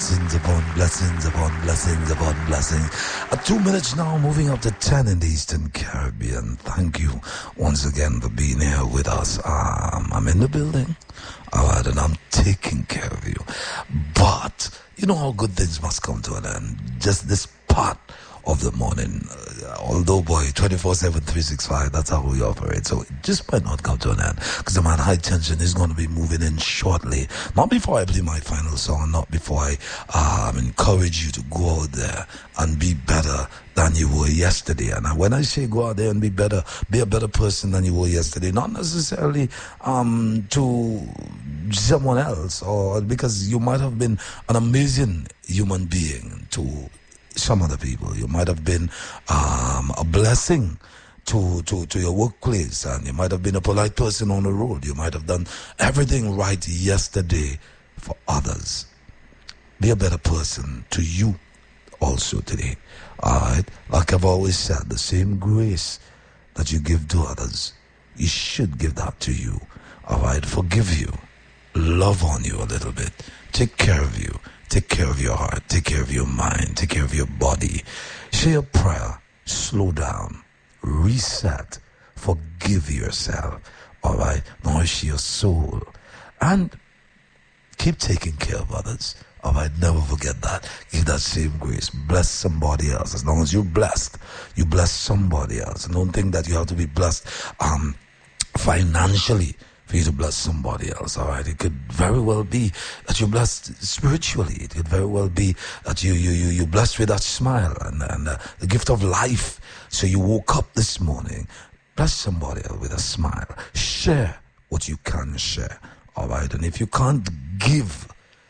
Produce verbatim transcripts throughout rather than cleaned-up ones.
blessings upon blessings upon blessings upon blessings. At two minutes now, moving up to ten in the Eastern Caribbean. Thank you once again for being here with us. Um, I'm in the building, all right, and I'm taking care of you. But you know how good things must come to an end. Just this part of the morning, uh, although boy, twenty-four seven, three sixty-five, that's how we operate. So it just might not come to an end, because the man High Tension is going to be moving in shortly. Not before I play my final song, not before I um, encourage you to go out there and be better than you were yesterday. And when I say go out there and be better, be a better person than you were yesterday, not necessarily um, to someone else, or because you might have been an amazing human being to some other people. You might have been um, a blessing to, to, to your workplace, and you might have been a polite person on the road. You might have done everything right yesterday for others. Be a better person to you also today. All right? Like I've always said, the same grace that you give to others, you should give that to you. All right? Forgive you. Love on you a little bit. Take care of you. Take care of your heart. Take care of your mind. Take care of your body. Say a prayer. Slow down. Reset. Forgive yourself. All right? Nourish your soul. And keep taking care of others. All right? Never forget that. Give that same grace. Bless somebody else. As long as you're blessed, you bless somebody else. And don't think that you have to be blessed um, financially for you to bless somebody else. All right? It could very well be that you're blessed spiritually. It could very well be that you you you you're blessed with that smile and, and uh, the gift of life. So you woke up this morning. Bless somebody else with a smile. Share what you can share. All right? And if you can't give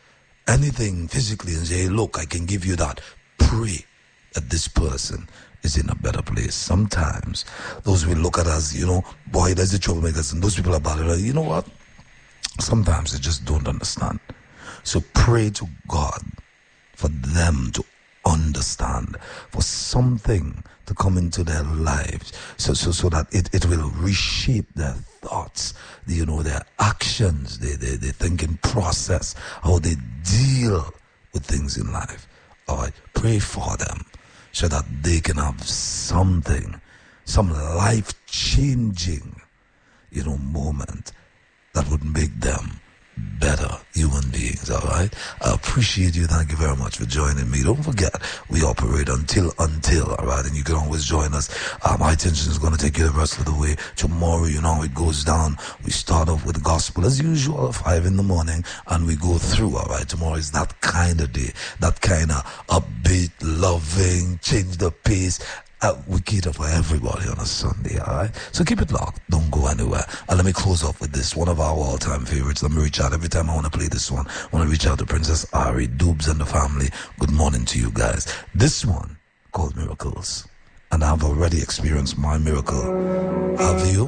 anything physically and say, hey, look, I can give you that, pray that this person is in a better place. Sometimes those will look at us, you know, boy, there's the troublemakers, and those people are bad. You know what? Sometimes they just don't understand. So pray to God for them to understand, for something to come into their lives, so so so that it, it will reshape their thoughts, you know, their actions, their, their, their thinking process, how they deal with things in life. All right, pray for them, so that they can have something, some life-changing, you know, moment that would make them better human beings, all right? I appreciate you. Thank you very much for joining me. Don't forget, we operate until, until, all right? And you can always join us. Um, High Tension is going to take you the rest of the way. Tomorrow, you know how it goes down. We start off with the gospel as usual at five in the morning, and we go through, all right? Tomorrow is that kind of day, that kind of upbeat, loving, change the pace. Uh, we cater for everybody on a Sunday, all right? So keep it locked. Don't go anywhere. And let me close off with this, one of our all-time favorites. Let me reach out. Every time I want to play this one, I want to reach out to Princess Ari, Dubes and the family. Good morning to you guys. This one called Miracles. And I've already experienced my miracle. Have you?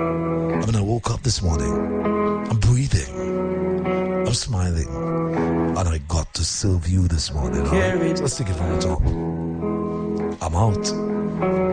I mean, I woke up this morning. I'm breathing. I'm smiling. And I got to serve you this morning, all right? So let's take it from the top. I'm out.